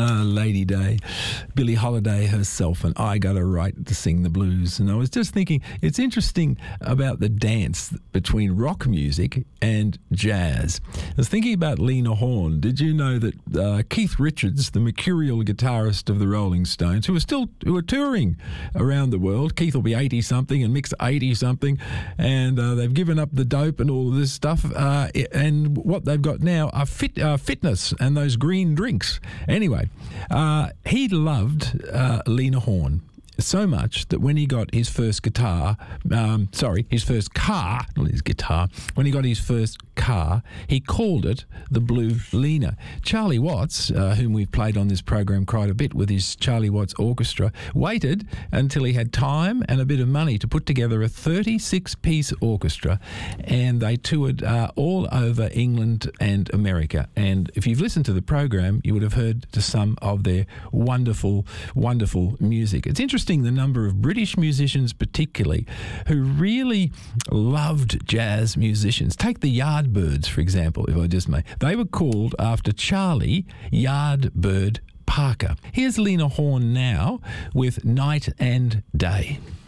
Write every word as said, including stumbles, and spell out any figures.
Uh, Lady Day, Billie Holiday herself, and I Got a Right to Sing the Blues. And I was just thinking, it's interesting about the dance between rock music and jazz. I was thinking about Lena Horne. Did you know that uh, Keith Richards, the mercurial guitarist of the Rolling Stones, who are still who are touring around the world, Keith will be eighty-something and Mick's eighty-something, and uh, they've given up the dope and all of this stuff, uh, and what they've got now are fit, uh, fitness and those green drinks. Anyway, uh, he loved uh, Lena Horne so much that when he got his first guitar, um, sorry, his first car, not his guitar, when he got his first car, he called it the Blue Lena. Charlie Watts, uh, whom we've played on this program quite a bit with his Charlie Watts Orchestra, waited until he had time and a bit of money to put together a thirty-six piece orchestra, and they toured uh, all over England and America. And if you've listened to the program, you would have heard to some of their wonderful, wonderful music. It's interesting the number of British musicians particularly who really loved jazz musicians. Take the Yardbirds, for example, if I just may. They were called after Charlie Yardbird Parker. Here's Lena Horne now with Night and Day.